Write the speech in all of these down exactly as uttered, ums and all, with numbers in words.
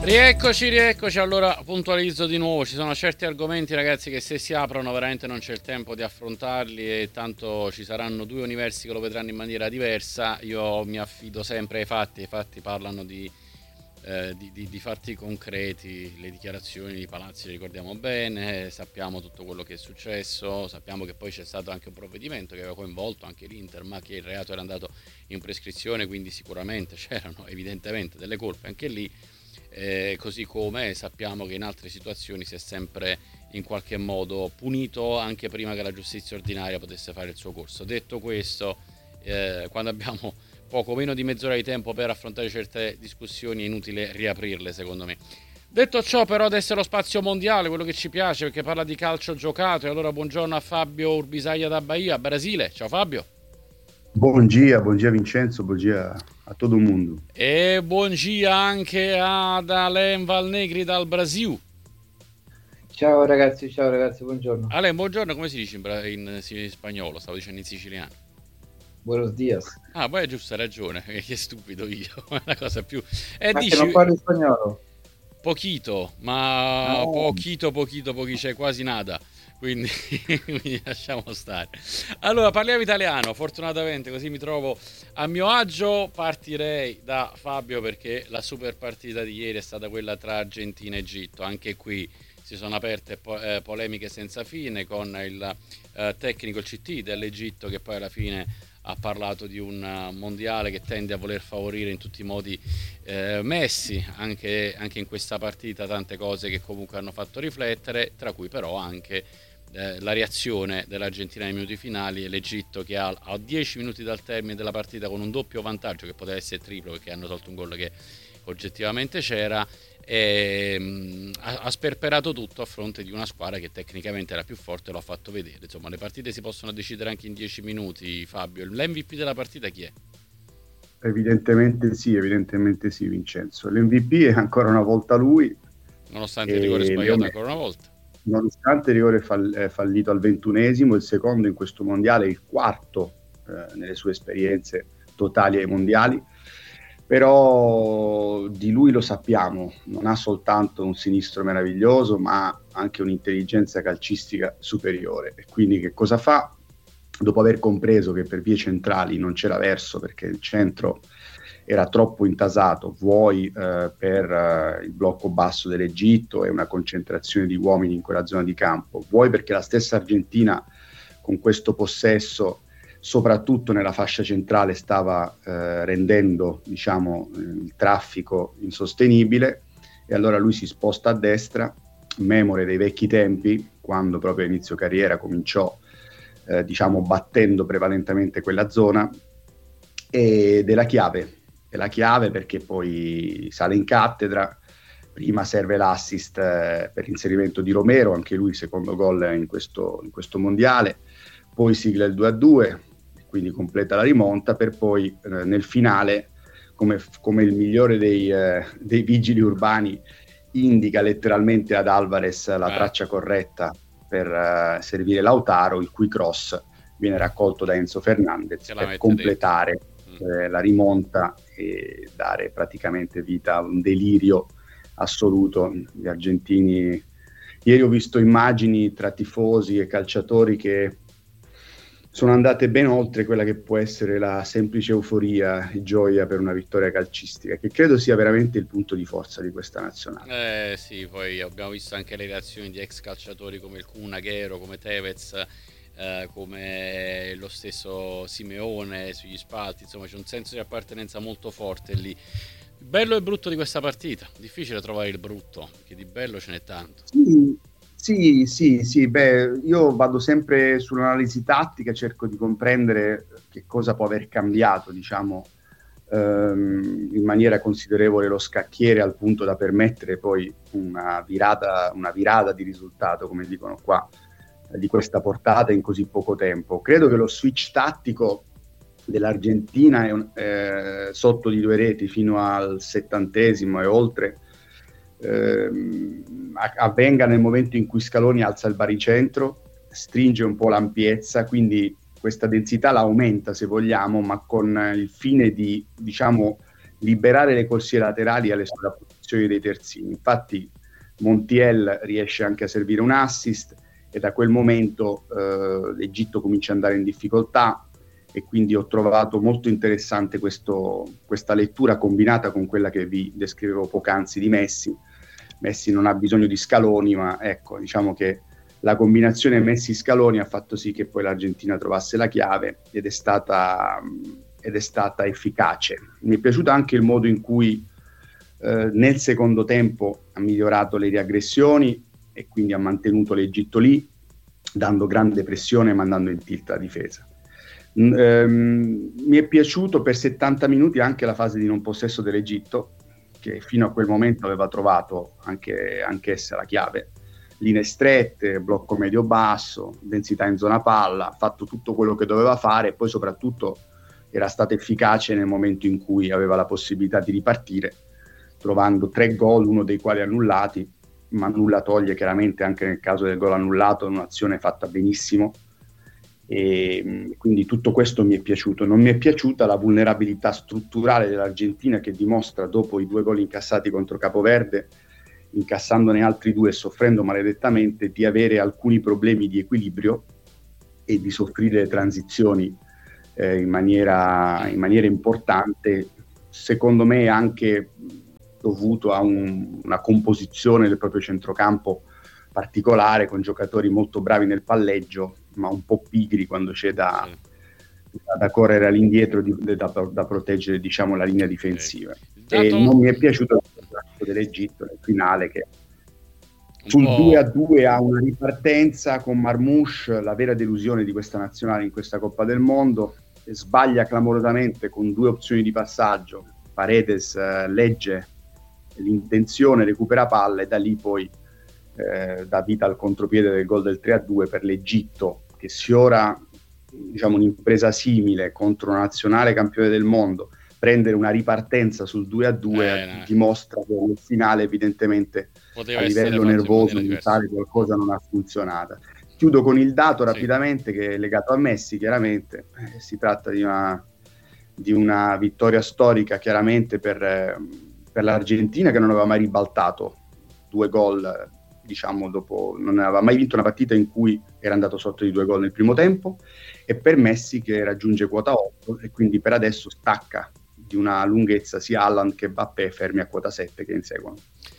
Rieccoci, rieccoci. Allora puntualizzo di nuovo, ci sono certi argomenti, ragazzi, che se si aprono veramente non c'è il tempo di affrontarli, e tanto ci saranno due universi che lo vedranno in maniera diversa. Io mi affido sempre ai fatti, i fatti parlano di, eh, di, di, di fatti concreti. Le dichiarazioni di Palazzi le ricordiamo bene, sappiamo tutto quello che è successo, sappiamo che poi c'è stato anche un provvedimento che aveva coinvolto anche l'Inter, ma che il reato era andato in prescrizione, quindi sicuramente c'erano evidentemente delle colpe anche lì. Eh, così come sappiamo che in altre situazioni si è sempre in qualche modo punito anche prima che la giustizia ordinaria potesse fare il suo corso. Detto questo, eh, quando abbiamo poco meno di mezz'ora di tempo per affrontare certe discussioni è inutile riaprirle, secondo me. Detto ciò, però, adesso è lo spazio mondiale, quello che ci piace, perché parla di calcio giocato. E allora buongiorno a Fabio Urbisaglia da Bahia, Brasile. Ciao Fabio. Buongiorno, buongiorno Vincenzo, buongiorno a todo mundo. E buongiorno anche ad Alain Valnegri dal Brasil. Ciao ragazzi, ciao ragazzi, buongiorno. Alain, buongiorno, come si dice in, bra- in, in spagnolo? Stavo dicendo in siciliano. Buenos dias. Ah, poi è giusta ragione, che stupido io. È la cosa più... E ma dici... che non parli spagnolo? Pochito, ma No. pochito, pochito, pochi, c'è quasi nada. Quindi, quindi lasciamo stare. Allora, parliamo italiano, fortunatamente, così mi trovo a mio agio. Partirei da Fabio, perché la super partita di ieri è stata quella tra Argentina e Egitto. Anche qui si sono aperte po- eh, polemiche senza fine, con il eh, tecnico il C T dell'Egitto, che poi alla fine ha parlato di un uh, mondiale che tende a voler favorire in tutti i modi eh, Messi. Anche, anche in questa partita tante cose che comunque hanno fatto riflettere, tra cui però anche eh, la reazione dell'Argentina nei minuti finali, e l'Egitto che ha a dieci minuti dal termine della partita, con un doppio vantaggio che poteva essere triplo, perché hanno tolto un gol che oggettivamente c'era, e, mh, ha, ha sperperato tutto a fronte di una squadra che tecnicamente era più forte, lo ha fatto vedere. Insomma, le partite si possono decidere anche in dieci minuti. Fabio, l'M V P della partita chi è? Evidentemente sì, evidentemente sì Vincenzo. L'M V P è ancora una volta lui. Nonostante il rigore sbagliato ancora una volta. Nonostante il rigore fall- fallito al ventunesimo, il secondo in questo mondiale, il quarto eh, nelle sue esperienze totali ai mondiali. Però di lui lo sappiamo, non ha soltanto un sinistro meraviglioso, ma anche un'intelligenza calcistica superiore. E quindi che cosa fa? Dopo aver compreso che per vie centrali non c'era verso, perché il centro era troppo intasato, vuoi eh, per eh, il blocco basso dell'Egitto e una concentrazione di uomini in quella zona di campo, vuoi perché la stessa Argentina con questo possesso, soprattutto nella fascia centrale, stava eh, rendendo, diciamo, il traffico insostenibile, e allora lui si sposta a destra, memore dei vecchi tempi, quando proprio a inizio carriera cominciò eh, diciamo battendo prevalentemente quella zona, ed è la chiave, è la chiave perché poi sale in cattedra. Prima serve l'assist eh, per l'inserimento di Romero, anche lui secondo gol in questo, in questo mondiale, poi sigla il due a due, quindi completa la rimonta, per poi eh, nel finale, come, come il migliore dei, eh, dei vigili urbani, indica letteralmente ad Alvarez la eh. traccia corretta per uh, servire Lautaro, il cui cross viene raccolto da Enzo Fernandez per completare eh, la rimonta e dare praticamente vita a un delirio assoluto. Gli argentini, ieri ho visto immagini tra tifosi e calciatori che sono andate ben oltre quella che può essere la semplice euforia e gioia per una vittoria calcistica, che credo sia veramente il punto di forza di questa nazionale. Eh sì, poi abbiamo visto anche le reazioni di ex calciatori come il Kun Agüero, come Tevez, eh, come lo stesso Simeone sugli spalti. Insomma, c'è un senso di appartenenza molto forte lì. Il bello e brutto di questa partita, difficile trovare il brutto, perché di bello ce n'è tanto. Sì. Sì, sì, sì, beh, io vado sempre sull'analisi tattica, cerco di comprendere che cosa può aver cambiato, diciamo, ehm, in maniera considerevole lo scacchiere, al punto da permettere poi una virata, una virata di risultato, come dicono qua, eh, di questa portata in così poco tempo. Credo che lo switch tattico dell'Argentina è un, eh, sotto di due reti fino al settantesimo e oltre, Ehm, avvenga nel momento in cui Scaloni alza il baricentro, stringe un po' l'ampiezza, quindi questa densità la aumenta se vogliamo, ma con il fine di, diciamo, liberare le corsie laterali alle sovrapposizioni dei terzini. Infatti Montiel riesce anche a servire un assist e da quel momento eh, l'Egitto comincia ad andare in difficoltà, e quindi ho trovato molto interessante questo, questa lettura combinata con quella che vi descrivevo poc'anzi di Messi. Messi non ha bisogno di Scaloni, ma ecco, diciamo che la combinazione Messi-Scaloni ha fatto sì che poi l'Argentina trovasse la chiave ed è stata, ed è stata efficace. Mi è piaciuto anche il modo in cui eh, nel secondo tempo ha migliorato le riaggressioni e quindi ha mantenuto l'Egitto lì, dando grande pressione e mandando in tilt la difesa. Um, mi è piaciuto per settanta minuti anche la fase di non possesso dell'Egitto, che fino a quel momento aveva trovato anche anch'essa la chiave, linee strette, blocco medio-basso, densità in zona palla, ha fatto tutto quello che doveva fare e poi soprattutto era stata efficace nel momento in cui aveva la possibilità di ripartire, trovando tre gol, uno dei quali annullati, ma nulla toglie chiaramente anche nel caso del gol annullato, un'azione fatta benissimo. E quindi tutto questo mi è piaciuto. Non mi è piaciuta la vulnerabilità strutturale dell'Argentina, che dimostra dopo i due gol incassati contro Capoverde, incassandone altri due e soffrendo maledettamente, di avere alcuni problemi di equilibrio e di soffrire le transizioni eh, in maniera, in maniera importante, secondo me anche dovuto a un, una composizione del proprio centrocampo particolare, con giocatori molto bravi nel palleggio ma un po' pigri quando c'è da, sì. da, da correre all'indietro, di, da, da proteggere, diciamo, la linea difensiva. Okay. E dato... non mi è piaciuto il gioco dell'Egitto nel finale, che sul due a due ha una ripartenza con Marmoush, la vera delusione di questa nazionale in questa Coppa del Mondo, e sbaglia clamorosamente con due opzioni di passaggio. Paredes eh, legge l'intenzione, recupera palla e da lì poi eh, dà vita al contropiede del gol del tre a due per l'Egitto, che sfiora, diciamo, un'impresa simile contro una nazionale campione del mondo. Prendere una ripartenza sul due a due eh, dimostra che nel finale evidentemente poteva a livello nervoso mentale qualcosa non ha funzionato. Chiudo con il dato rapidamente, sì, che è legato a Messi, chiaramente. Eh, si tratta di una, di una vittoria storica chiaramente per, eh, per l'Argentina, che non aveva mai ribaltato due gol, diciamo, dopo, non aveva mai vinto una partita in cui era andato sotto di due gol nel primo tempo, e per Messi che raggiunge quota otto e quindi per adesso stacca di una lunghezza sia Haaland che Mbappé, fermi a quota sette che inseguono.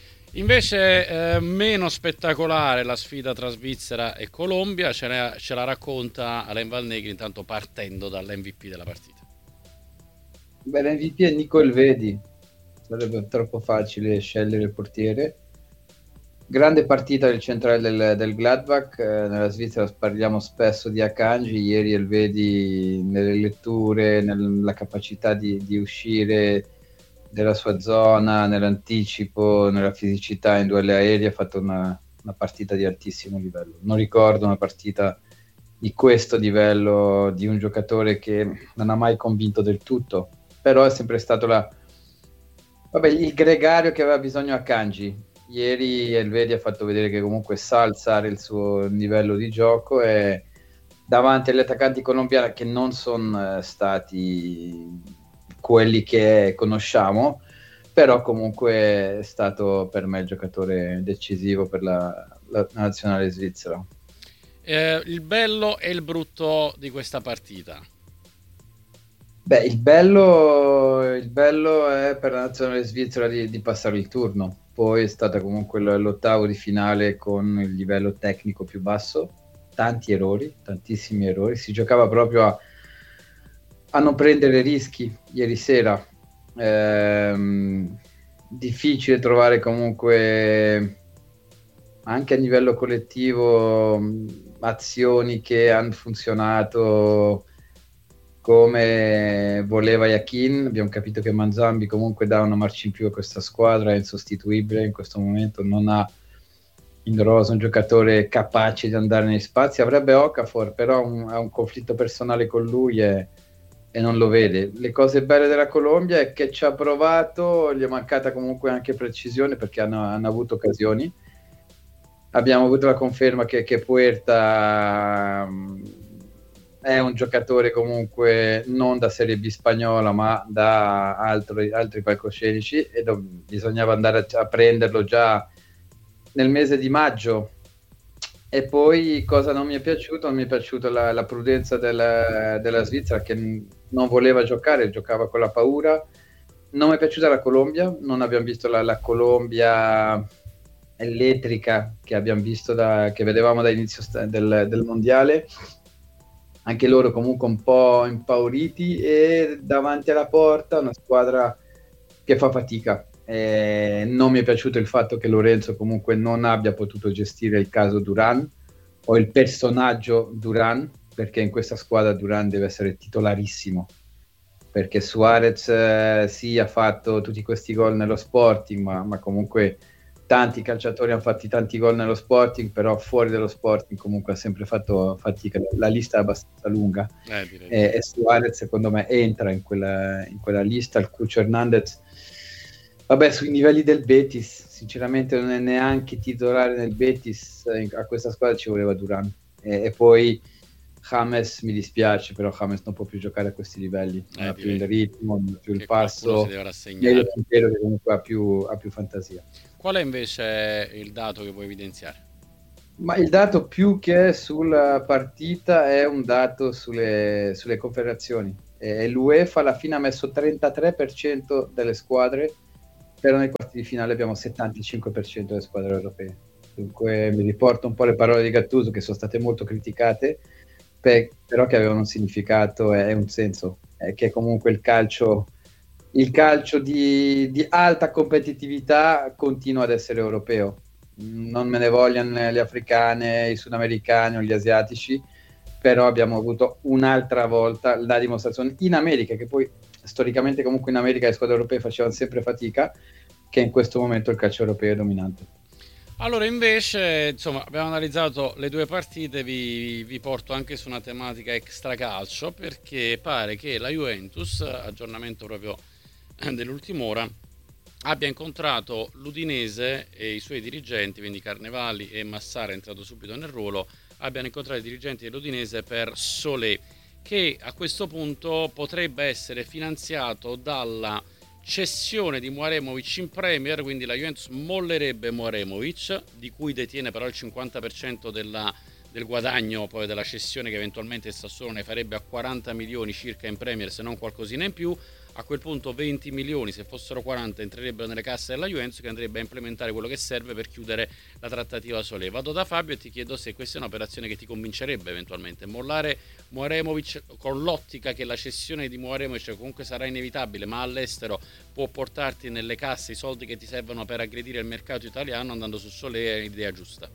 Invece eh, meno spettacolare la sfida tra Svizzera e Colombia, ce la, ce la racconta Alain Valnegri, intanto partendo dall'M V P della partita. Beh, l'M V P è Nico Elvedi, sarebbe troppo facile scegliere il portiere. Grande partita del centrale del, del Gladbach. Eh, nella Svizzera parliamo spesso di Akanji, ieri Elvedi nelle letture, nella capacità di, di uscire della sua zona, nell'anticipo, nella fisicità in duelli aerei, ha fatto una, una partita di altissimo livello. Non ricordo una partita di questo livello di un giocatore che non ha mai convinto del tutto, però è sempre stato la, vabbè, il gregario che aveva bisogno Akanji. Ieri Elvedi ha fatto vedere che comunque sa alzare il suo livello di gioco, e davanti agli attaccanti colombiani, che non sono stati quelli che conosciamo, però comunque è stato per me il giocatore decisivo per la, la nazionale svizzera. Eh, il bello e il brutto di questa partita? Beh, il bello, il bello è per la nazionale svizzera di, di passare il turno. Poi è stata comunque l'ottavo di finale con il livello tecnico più basso, tanti errori, tantissimi errori, si giocava proprio a, a non prendere rischi ieri sera. Ehm, difficile trovare comunque anche a livello collettivo azioni che hanno funzionato come voleva Yakin. Abbiamo capito che Manzambi comunque dà una marcia in più a questa squadra, è insostituibile in questo momento, non ha in rosa un giocatore capace di andare nei spazi. Avrebbe Okafor, però un, ha un conflitto personale con lui e, e non lo vede. Le cose belle della Colombia è che ci ha provato, gli è mancata comunque anche precisione, perché hanno, hanno avuto occasioni. Abbiamo avuto la conferma che, che Puerta è un giocatore comunque non da Serie B spagnola, ma da altri, altri palcoscenici, e do- bisognava andare a, a prenderlo già nel mese di maggio. E poi cosa non mi è piaciuto? Non mi è piaciuta la, la prudenza della, della Svizzera, che n- non voleva giocare, giocava con la paura. Non mi è piaciuta la Colombia, non abbiamo visto la, la Colombia elettrica che abbiamo visto da, che vedevamo da inizio sta- del, del mondiale. Anche loro comunque un po' impauriti, e davanti alla porta una squadra che fa fatica. Eh, non mi è piaciuto il fatto che Lorenzo comunque non abbia potuto gestire il caso Duran o il personaggio Duran, perché in questa squadra Duran deve essere titolarissimo, perché Suarez eh, sì, ha fatto tutti questi gol nello Sporting, ma, ma comunque tanti calciatori hanno fatto tanti gol nello Sporting, però fuori dallo Sporting comunque ha sempre fatto fatica. La lista è abbastanza lunga, Eh, direi. e, e Suarez secondo me entra in quella, in quella lista. Il Cucho Hernandez, vabbè, sui livelli del Betis sinceramente non è neanche titolare nel Betis, a questa squadra ci voleva Duran. E, e poi James, mi dispiace, però James non può più giocare a questi livelli, non Eh, ha più direi il ritmo, non ha più il che qualcuno si passo, deve meglio rassegnare. Quintero che comunque ha più, ha più fantasia. Qual è invece il dato che vuoi evidenziare? Ma il dato più che sulla partita è un dato sulle, sulle confederazioni. Eh, L'UEFA alla fine ha messo trentatré per cento delle squadre, però nei quarti di finale abbiamo settantacinque per cento delle squadre europee. Dunque mi riporto un po' le parole di Gattuso, che sono state molto criticate, pe- però che avevano un significato e un senso, eh, che comunque il calcio, il calcio di, di alta competitività continua ad essere europeo. Non me ne vogliano le africane, i sudamericani o gli asiatici, però abbiamo avuto un'altra volta la dimostrazione in America, che poi storicamente comunque in America le squadre europee facevano sempre fatica, che in questo momento il calcio europeo è dominante. Allora, invece, insomma, abbiamo analizzato le due partite, vi, vi porto anche su una tematica extracalcio, perché pare che la Juventus, aggiornamento proprio dell'ultima ora, abbia incontrato l'Udinese e i suoi dirigenti, quindi Carnevali e Massara, è entrato subito nel ruolo, abbiano incontrato i dirigenti dell'Udinese per Solé, che a questo punto potrebbe essere finanziato dalla cessione di Muaremovic in Premier, quindi la Juventus mollerebbe Muaremovic, di cui detiene però il cinquanta per cento della, del guadagno poi della cessione, che eventualmente il Sassuolo ne farebbe a quaranta milioni circa in Premier, se non qualcosina in più. A quel punto venti milioni, se fossero quaranta, entrerebbero nelle casse della Juventus, che andrebbe a implementare quello che serve per chiudere la trattativa Solé. Vado da Fabio e ti chiedo se questa è un'operazione che ti convincerebbe eventualmente. Mollare Muaremovic con l'ottica che la cessione di Muaremovic comunque sarà inevitabile, ma all'estero può portarti nelle casse i soldi che ti servono per aggredire il mercato italiano, andando su Solé, è l'idea giusta.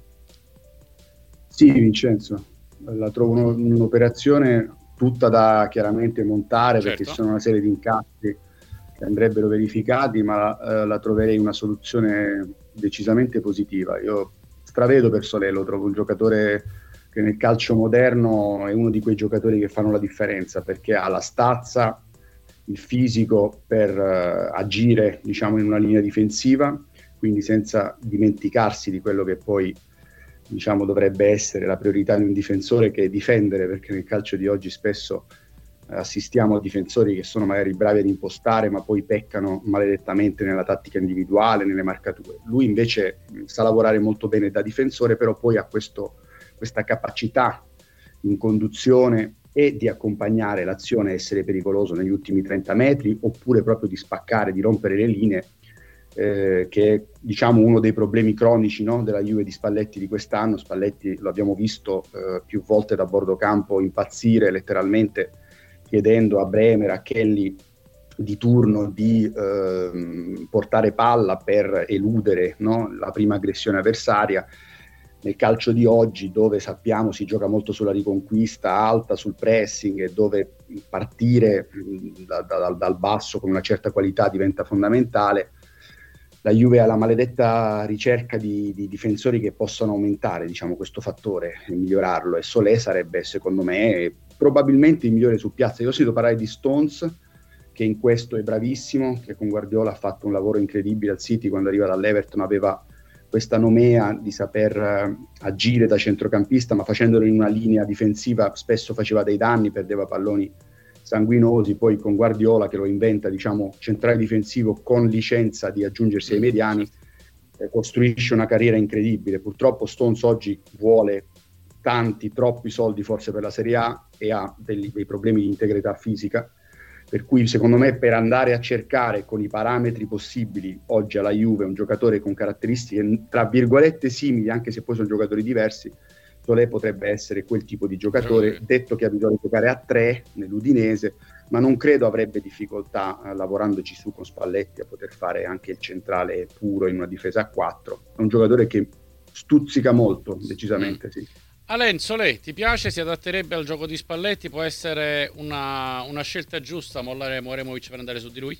Sì, Vincenzo, la trovo uno- un'operazione tutta da chiaramente montare, perché ci Certo. sono una serie di incassi che andrebbero verificati, ma eh, la troverei una soluzione decisamente positiva. Io stravedo per Solé, lo trovo un giocatore che nel calcio moderno è uno di quei giocatori che fanno la differenza, perché ha la stazza, il fisico per uh, agire, diciamo, in una linea difensiva, quindi senza dimenticarsi di quello che poi, diciamo, dovrebbe essere la priorità di un difensore, che è difendere, perché nel calcio di oggi spesso eh, assistiamo a difensori che sono magari bravi ad impostare, ma poi peccano maledettamente nella tattica individuale, nelle marcature. Lui invece mh, sa lavorare molto bene da difensore, però poi ha questo, questa capacità in conduzione e di accompagnare l'azione, essere pericoloso negli ultimi trenta metri, oppure proprio di spaccare, di rompere le linee, eh, che è, diciamo, uno dei problemi cronici, no, della Juve di Spalletti di quest'anno. Spalletti lo abbiamo visto eh, più volte da bordo campo impazzire, letteralmente chiedendo a Bremer, a Kelly di turno di eh, portare palla per eludere, no, la prima aggressione avversaria. Nel calcio di oggi, dove sappiamo si gioca molto sulla riconquista alta, sul pressing, e dove partire da, da, dal basso con una certa qualità diventa fondamentale, la Juve ha la maledetta ricerca di, di difensori che possano aumentare, diciamo, questo fattore e migliorarlo, e Solé sarebbe, secondo me, probabilmente il migliore su piazza. Io ho sentito parlare di Stones, che in questo è bravissimo, che con Guardiola ha fatto un lavoro incredibile al City, quando arriva dall'Everton aveva questa nomea di saper eh, agire da centrocampista, ma facendolo in una linea difensiva spesso faceva dei danni, perdeva palloni sanguinosi. Poi con Guardiola che lo inventa, diciamo, centrale difensivo con licenza di aggiungersi ai mediani, eh, costruisce una carriera incredibile. Purtroppo Stones oggi vuole tanti, troppi soldi forse per la Serie A e ha dei, dei problemi di integrità fisica, per cui secondo me per andare a cercare con i parametri possibili oggi alla Juve un giocatore con caratteristiche tra virgolette simili, anche se poi sono giocatori diversi, Solé potrebbe essere quel tipo di giocatore, mm. detto che ha bisogno di giocare a tre nell'Udinese, ma non credo avrebbe difficoltà eh, lavorandoci su con Spalletti a poter fare anche il centrale puro in una difesa a quattro. È un giocatore che stuzzica molto, decisamente mm. sì. Alain, Solé, ti piace? Si adatterebbe al gioco di Spalletti? Può essere una, una scelta giusta mollare Moremovic per andare su di lui?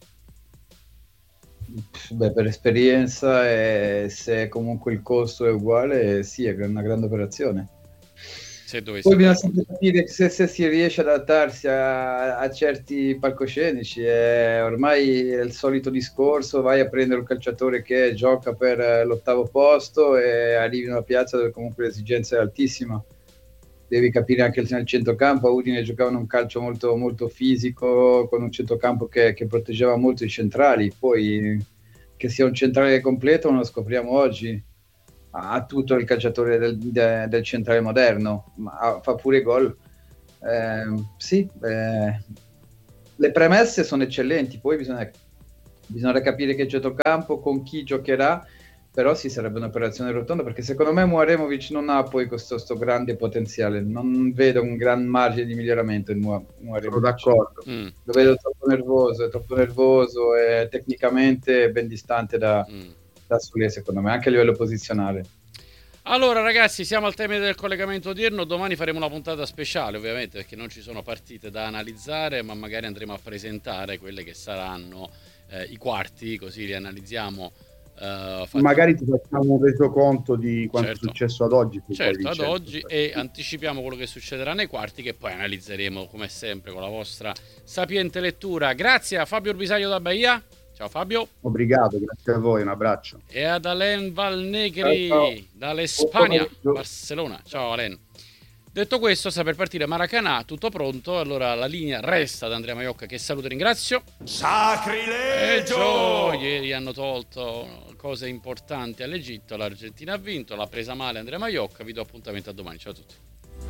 Beh, per esperienza e se comunque il costo è uguale, sì, è una grande operazione. Se dovessi Poi bisogna sempre capire se, se si riesce ad adattarsi a, a certi palcoscenici. È ormai è il solito discorso: vai a prendere un calciatore che gioca per l'ottavo posto e arrivi in una piazza dove comunque l'esigenza è altissima. Devi capire anche nel centrocampo. A Udine giocavano un calcio molto, molto fisico, con un centrocampo che, che proteggeva molto i centrali. Poi che sia un centrale completo non lo scopriamo oggi. Ha tutto il calciatore del, de, del centrale moderno, ma fa pure gol. Eh, sì, eh, le premesse sono eccellenti, poi bisogna, bisogna capire che centrocampo, con chi giocherà, però sì, sarebbe un'operazione rotonda, perché secondo me Moremovic non ha poi questo, questo grande potenziale, non vedo un gran margine di miglioramento in Moremovic. Sono d'accordo. Mm. Lo vedo troppo nervoso, è troppo nervoso e tecnicamente ben distante da... Mm. da Solé, secondo me, anche a livello posizionale. Allora ragazzi, siamo al termine del collegamento odierno. Domani faremo una puntata speciale, ovviamente, perché non ci sono partite da analizzare, ma magari andremo a presentare quelle che saranno eh, i quarti, così li analizziamo. Uh, magari ti facciamo un resoconto di quanto certo. è successo ad oggi. Certo, ad oggi, e anticipiamo quello che succederà nei quarti, che poi analizzeremo come sempre con la vostra sapiente lettura. Grazie a Fabio Urbisaglio da Bahia. Ciao Fabio. Obrigado, grazie a voi, un abbraccio. E ad Alain Valnegri ciao, ciao. dall'Espagna, Barcellona. Ciao Alain. Detto questo, sta per partire Maracanã, tutto pronto, allora la linea resta ad Andrea Maiocca, che saluto e ringrazio. Sacrilegio! Ieri hanno tolto cose importanti all'Egitto, l'Argentina ha vinto, l'ha presa male Andrea Maiocca, vi do appuntamento a domani, ciao a tutti.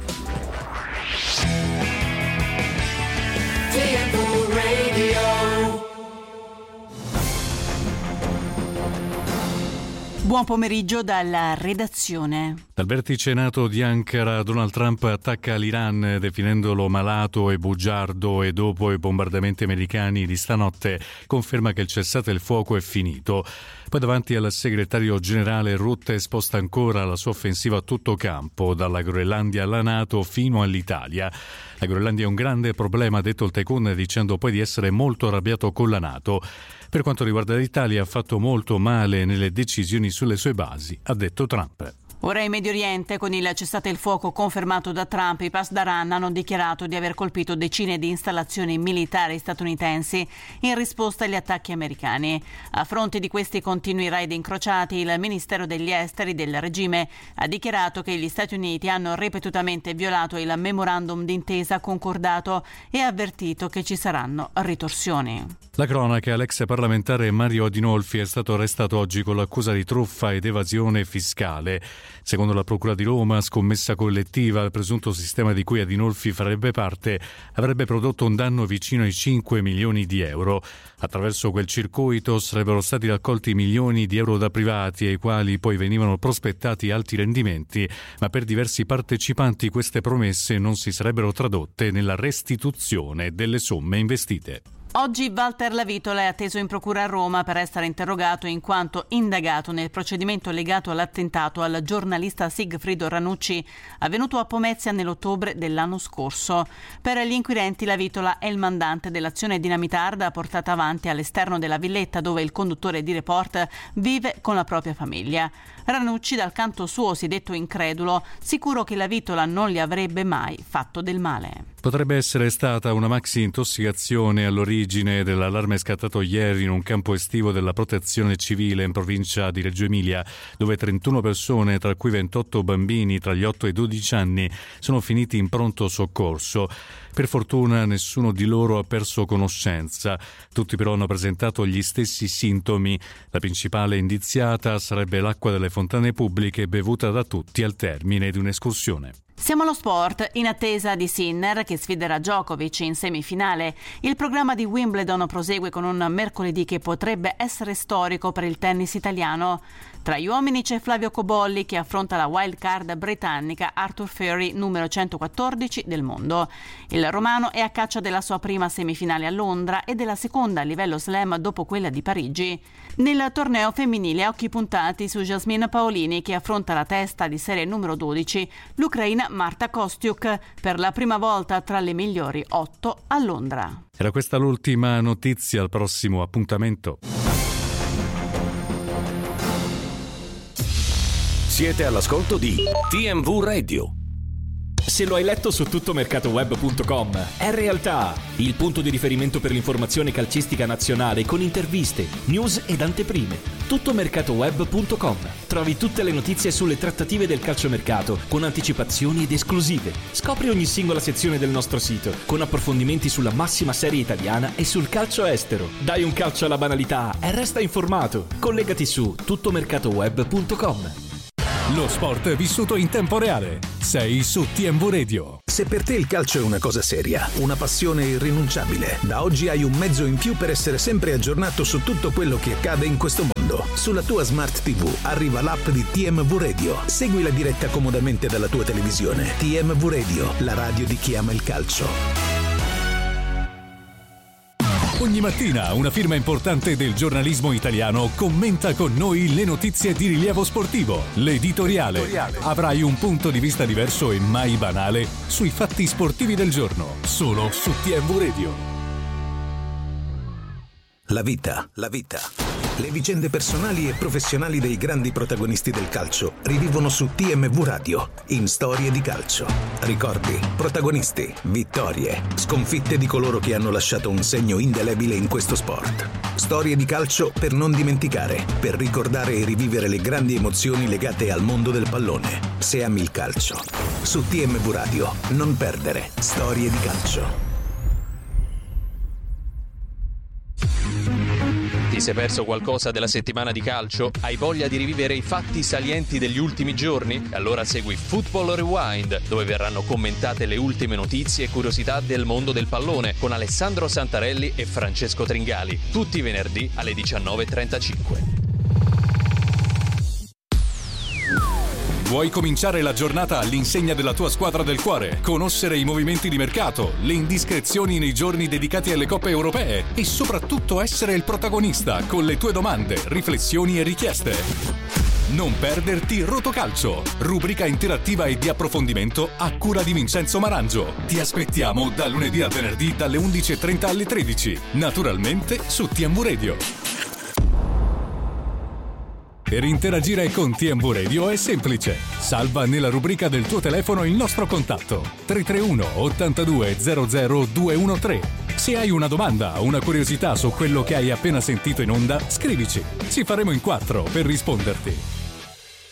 Buon pomeriggio dalla redazione. Dal vertice NATO di Ankara, Donald Trump attacca l'Iran definendolo malato e bugiardo, e dopo i bombardamenti americani di stanotte conferma che il cessate il fuoco è finito. Poi davanti al segretario generale Rutte sposta ancora la sua offensiva a tutto campo, dalla Groenlandia alla NATO fino all'Italia. La Groenlandia è un grande problema, ha detto il tycoon, dicendo poi di essere molto arrabbiato con la NATO. Per quanto riguarda l'Italia, ha fatto molto male nelle decisioni sulle sue basi, ha detto Trump. Ora in Medio Oriente, con il cessate il fuoco confermato da Trump, i Pasdaran hanno dichiarato di aver colpito decine di installazioni militari statunitensi in risposta agli attacchi americani. A fronte di questi continui raid incrociati, il Ministero degli Esteri del regime ha dichiarato che gli Stati Uniti hanno ripetutamente violato il memorandum d'intesa concordato e ha avvertito che ci saranno ritorsioni. La cronaca: l'ex parlamentare Mario Adinolfi è stato arrestato oggi con l'accusa di truffa ed evasione fiscale. Secondo la Procura di Roma, scommessa collettiva, il presunto sistema di cui Adinolfi farebbe parte avrebbe prodotto un danno vicino ai cinque milioni di euro. Attraverso quel circuito sarebbero stati raccolti milioni di euro da privati, ai quali poi venivano prospettati alti rendimenti, ma per diversi partecipanti queste promesse non si sarebbero tradotte nella restituzione delle somme investite. Oggi Walter Lavitola è atteso in procura a Roma per essere interrogato in quanto indagato nel procedimento legato all'attentato al giornalista Sigfrido Ranucci avvenuto a Pomezia nell'ottobre dell'anno scorso. Per gli inquirenti Lavitola è il mandante dell'azione dinamitarda portata avanti all'esterno della villetta dove il conduttore di Report vive con la propria famiglia. Ranucci dal canto suo si è detto incredulo, sicuro che Lavitola non gli avrebbe mai fatto del male. Potrebbe essere stata una maxi intossicazione all'origine dell'allarme scattato ieri in un campo estivo della Protezione Civile in provincia di Reggio Emilia, dove trentuno persone, tra cui ventotto bambini tra gli otto e i dodici anni, sono finiti in pronto soccorso. Per fortuna nessuno di loro ha perso conoscenza. Tutti però hanno presentato gli stessi sintomi. La principale indiziata sarebbe l'acqua delle fontane pubbliche bevuta da tutti al termine di un'escursione. Siamo allo sport, in attesa di Sinner che sfiderà Djokovic in semifinale. Il programma di Wimbledon prosegue con un mercoledì che potrebbe essere storico per il tennis italiano. Tra gli uomini c'è Flavio Cobolli che affronta la wild card britannica Arthur Furry, numero centoquattordici del mondo. Il romano è a caccia della sua prima semifinale a Londra e della seconda a livello slam dopo quella di Parigi. Nel torneo femminile occhi puntati su Jasmine Paolini che affronta la testa di serie numero dodici, l'ucraina Marta Kostiuk, per la prima volta tra le migliori otto a Londra. Era questa l'ultima notizia, al prossimo appuntamento. Siete all'ascolto di T M V Radio. Se lo hai letto su tuttomercatoweb punto com, è realtà, il punto di riferimento per l'informazione calcistica nazionale con interviste, news ed anteprime. tuttomercatoweb punto com. Trovi tutte le notizie sulle trattative del calciomercato con anticipazioni ed esclusive. Scopri ogni singola sezione del nostro sito con approfondimenti sulla massima serie italiana e sul calcio estero. Dai un calcio alla banalità e resta informato. Collegati su tuttomercatoweb punto com. Lo sport vissuto in tempo reale. Sei su T M V Radio. Se per te il calcio è una cosa seria, una passione irrinunciabile, da oggi hai un mezzo in più per essere sempre aggiornato su tutto quello che accade in questo mondo. Sulla tua Smart T V arriva l'app di T M V Radio. Segui la diretta comodamente dalla tua televisione. T M V Radio, la radio di chi ama il calcio. Ogni mattina una firma importante del giornalismo italiano commenta con noi le notizie di rilievo sportivo. L'editoriale. L'editoriale. Avrai un punto di vista diverso e mai banale sui fatti sportivi del giorno. Solo su T M V Radio. La vita, la vita. Le vicende personali e professionali dei grandi protagonisti del calcio rivivono su T M V Radio, in Storie di Calcio. Ricordi, protagonisti, vittorie, sconfitte di coloro che hanno lasciato un segno indelebile in questo sport. Storie di calcio per non dimenticare, per ricordare e rivivere le grandi emozioni legate al mondo del pallone. Se ami il calcio. Su T M V Radio, non perdere Storie di Calcio. Ti sei perso qualcosa della settimana di calcio? Hai voglia di rivivere i fatti salienti degli ultimi giorni? Allora segui Football Rewind, dove verranno commentate le ultime notizie e curiosità del mondo del pallone con Alessandro Santarelli e Francesco Tringali, tutti i venerdì alle diciannove e trentacinque. Vuoi cominciare la giornata all'insegna della tua squadra del cuore, conoscere i movimenti di mercato, le indiscrezioni nei giorni dedicati alle coppe europee e soprattutto essere il protagonista con le tue domande, riflessioni e richieste? Non perderti Rotocalcio, rubrica interattiva e di approfondimento a cura di Vincenzo Marangio. Ti aspettiamo da lunedì a venerdì dalle undici e trenta alle tredici, naturalmente su T M V Radio. Per interagire con T M V Radio è semplice. Salva nella rubrica del tuo telefono il nostro contatto tre tre uno ottantadue zero zero due uno tre. Se hai una domanda o una curiosità su quello che hai appena sentito in onda, scrivici. Ci faremo in quattro per risponderti.